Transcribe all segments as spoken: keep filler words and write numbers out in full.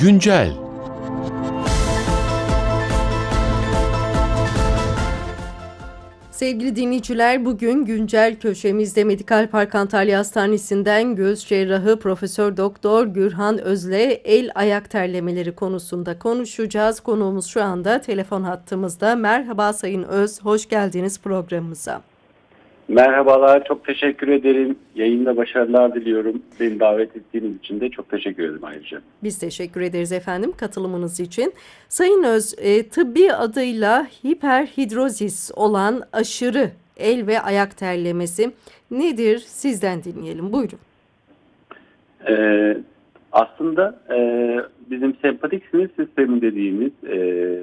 Güncel. Sevgili dinleyiciler, bugün güncel köşemizde Medikal Park Antalya Hastanesi'nden göz cerrahı Profesör Doktor Gürhan Öz'le el ayak terlemeleri konusunda konuşacağız. Konuğumuz şu anda telefon hattımızda. Merhaba Sayın Öz, hoş geldiniz programımıza. Merhabalar, çok teşekkür ederim. Yayında başarılar diliyorum. Beni davet ettiğiniz için de çok teşekkür ederim ayrıca. Biz teşekkür ederiz efendim katılımınız için. Sayın Öz, e, tıbbi adıyla hiperhidrozis olan aşırı el ve ayak terlemesi nedir? Sizden dinleyelim. Buyurun. Ee, aslında e, bizim sempatik sinir sistemi dediğimiz e,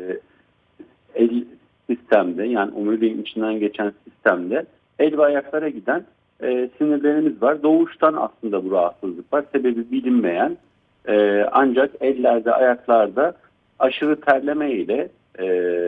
el sistemde, yani omuriliğin içinden geçen sistemde el ve ayaklara giden e, sinirlerimiz var. Doğuştan aslında bu rahatsızlık var. Sebebi bilinmeyen e, ancak ellerde, ayaklarda aşırı terleme ile e,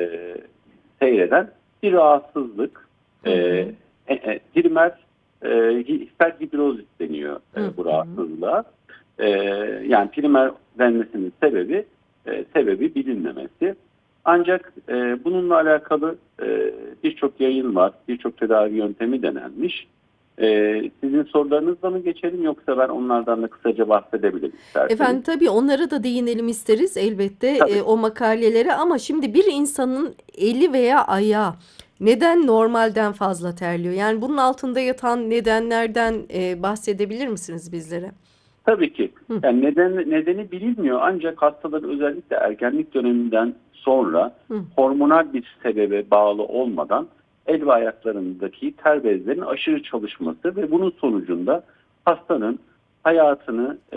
seyreden bir rahatsızlık. E, e, e, primer e, hiperhidrozis deniyor e, bu rahatsızlığa. E, yani primer denmesinin sebebi e, sebebi bilinmemesi. Ancak e, bununla alakalı e, birçok yayın var, birçok tedavi yöntemi denenmiş. E, sizin sorularınızla mı geçelim, yoksa ben onlardan da kısaca bahsedebilirim isterseniz? Efendim tabii onlara da değinelim isteriz elbette e, o makalelere, ama şimdi bir insanın eli veya ayağı neden normalden fazla terliyor? Yani bunun altında yatan nedenlerden e, bahsedebilir misiniz bizlere? Tabii ki. Yani neden, nedeni bilinmiyor, ancak hastaların özellikle ergenlik döneminden sonra Hı. hormonal bir sebebe bağlı olmadan el ve ayaklarındaki ter bezlerinin aşırı çalışması ve bunun sonucunda hastanın hayatını e,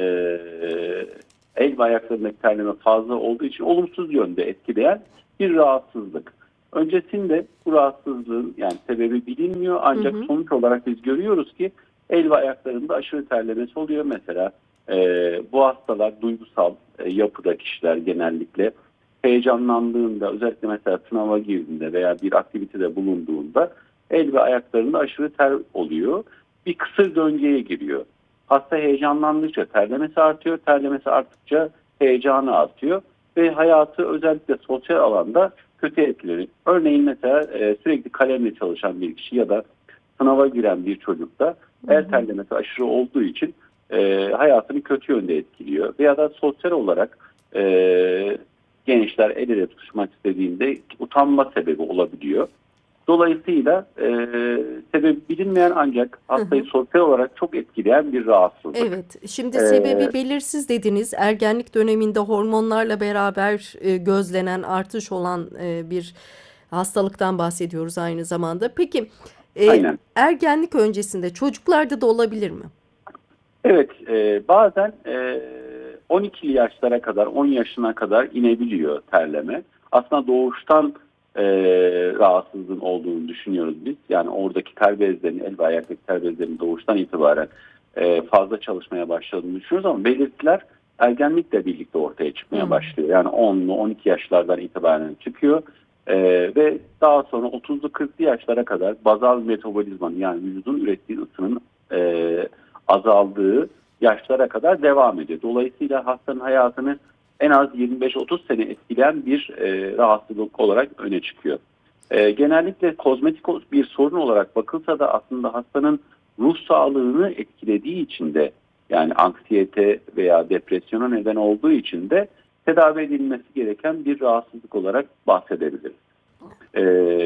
el ve ayaklarındaki terleme fazla olduğu için olumsuz yönde etkileyen bir rahatsızlık. Öncesinde bu rahatsızlığın yani sebebi bilinmiyor, ancak hı hı. sonuç olarak biz görüyoruz ki el ve ayaklarında aşırı terlemesi oluyor. Mesela e, bu hastalar duygusal e, yapıda kişiler genellikle heyecanlandığında, özellikle mesela sınava girdiğinde veya bir aktivitede bulunduğunda el ve ayaklarında aşırı ter oluyor. Bir kısır döngüye giriyor. Hasta heyecanlandıkça terlemesi artıyor, terlemesi arttıkça heyecanı artıyor ve hayatı özellikle sosyal alanda kötü etkileri. Örneğin mesela e, sürekli kalemle çalışan bir kişi ya da sınava giren bir çocukta el terlemesi aşırı olduğu için e, hayatını kötü yönde etkiliyor. Veya da sosyal olarak e, gençler el ele tutuşmak istediğinde utanma sebebi olabiliyor. Dolayısıyla e, sebebi bilinmeyen ancak hastayı hı hı. sosyal olarak çok etkileyen bir rahatsızlık. Evet, şimdi ee, sebebi belirsiz dediniz. Ergenlik döneminde hormonlarla beraber e, gözlenen artış olan e, bir hastalıktan bahsediyoruz aynı zamanda. Peki e, ergenlik öncesinde çocuklarda da olabilir mi? Evet, e, bazen e, on ikili yaşlara kadar, on yaşına kadar inebiliyor terleme. Aslında doğuştan e, rahatsızlığın olduğunu düşünüyoruz biz. Yani oradaki ter bezlerinin, el ve ayaktaki ter bezlerinin doğuştan itibaren e, fazla çalışmaya başladığını düşünüyoruz, ama belirtiler ergenlikle birlikte ortaya çıkmaya hmm. başlıyor. Yani onlu on iki yaşlardan itibaren çıkıyor e, ve daha sonra otuzlu kırklı yaşlara kadar bazal metabolizmanın, yani vücudun ürettiği ısının e, azaldığı yaşlara kadar devam ediyor. Dolayısıyla hastanın hayatını en az yirmi beş otuz sene etkileyen bir e, rahatsızlık olarak öne çıkıyor. E, genellikle kozmetik bir sorun olarak bakılsa da aslında hastanın ruh sağlığını etkilediği için de, yani anksiyete veya depresyona neden olduğu için de tedavi edilmesi gereken bir rahatsızlık olarak bahsedebiliriz. E,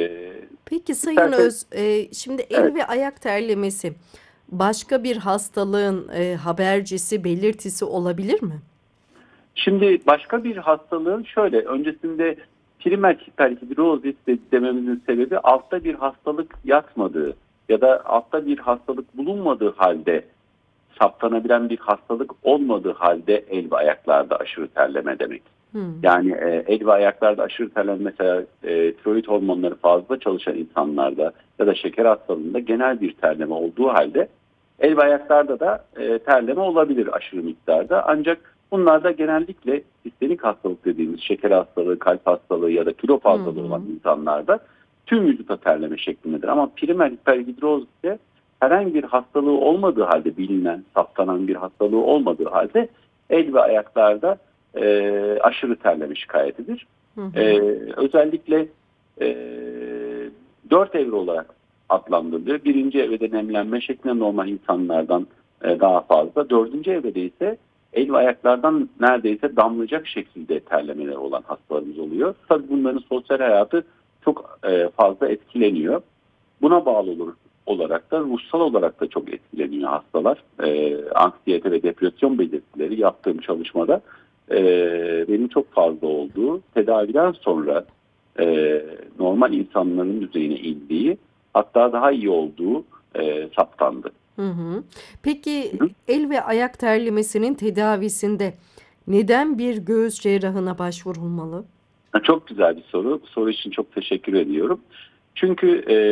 Peki Sayın istersen, Öz, e, şimdi el evet. ve ayak terlemesi başka bir hastalığın e, habercisi, belirtisi olabilir mi? Şimdi başka bir hastalığın şöyle, öncesinde primer hiperhidrozis dememizin sebebi altta bir hastalık yatmadığı ya da altta bir hastalık bulunmadığı halde, saptanabilen bir hastalık olmadığı halde el ve ayaklarda aşırı terleme demek. Hmm. Yani e, el ve ayaklarda aşırı terleme, mesela e, tiroid hormonları fazla çalışan insanlarda ya da şeker hastalığında genel bir terleme olduğu halde el ve ayaklarda da e, terleme olabilir aşırı miktarda. Ancak bunlarda genellikle sistenik hastalık dediğimiz şeker hastalığı, kalp hastalığı ya da kilo fazlalığı olan insanlarda tüm vücuda terleme şeklindedir. Ama primer hiperhidroziste herhangi bir hastalığı olmadığı halde, bilinen, saptanan bir hastalığı olmadığı halde el ve ayaklarda e, aşırı terleme şikayetidir. Hı hı. E, özellikle e, dört evre olarak adlandırılıyor. Birinci evrede nemlenme şeklinde normal insanlardan e, daha fazla. Dördüncü evrede ise el ve ayaklardan neredeyse damlayacak şekilde terlemeler olan hastalarımız oluyor. Tabii bunların sosyal hayatı çok e, fazla etkileniyor. Buna bağlı olur, olarak da ruhsal olarak da çok etkileniyor hastalar. E, anksiyete ve depresyon belirtileri yaptığım çalışmada e, benim çok fazla olduğu, tedaviden sonra e, normal insanların düzeyine indiği, hatta daha iyi olduğu e, saptandı. Hı hı. Peki Hı hı. el ve ayak terlemesinin tedavisinde neden bir göğüs cerrahına başvurulmalı? Çok güzel bir soru. Bu soru için çok teşekkür ediyorum. Çünkü e,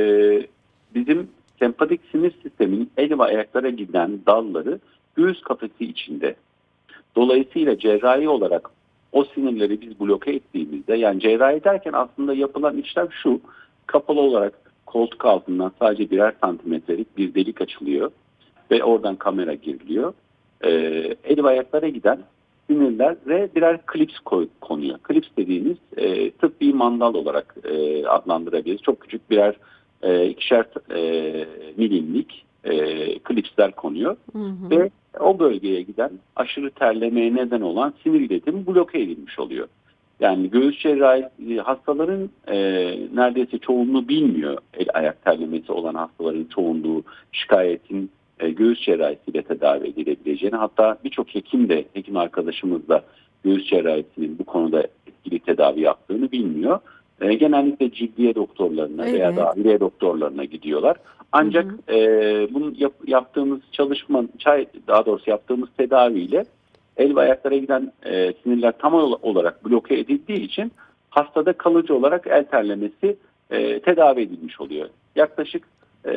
bizim sempatik sinir sisteminin el ve ayaklara giden dalları göğüs kafesi içinde. Dolayısıyla cerrahi olarak o sinirleri biz bloke ettiğimizde, yani cerrahi derken aslında yapılan işlem şu: kapalı olarak koltuk altından sadece birer santimetrelik bir delik açılıyor ve oradan kamera giriliyor. Ee, el ve ayaklara giden sinirlere birer klips koy, konuyor. Klips dediğimiz e, tıbbi mandal olarak e, adlandırabiliriz. Çok küçük birer e, ikişer e, milimlik e, klipsler konuyor. Hı hı. Ve o bölgeye giden aşırı terlemeye neden olan sinir iletimi bloke edilmiş oluyor. Yani göğüs cerrahi hastaların e, neredeyse çoğunluğu bilmiyor, el ayak terlemesi olan hastaların çoğunluğu şikayetin e, göğüs cerrahisiyle tedavi edilebileceğini, hatta birçok hekim de, hekim arkadaşımız da göğüs cerrahisinin bu konuda etkili tedavi yaptığını bilmiyor. E, genellikle cildiye doktorlarına veya Evet. dahiliye doktorlarına gidiyorlar. Ancak Hı hı. e, bunu yap, yaptığımız çalışma, çay, daha doğrusu yaptığımız tedaviyle el ve ayaklara giden e, sinirler tam olarak bloke edildiği için hastada kalıcı olarak el terlemesi e, tedavi edilmiş oluyor. Yaklaşık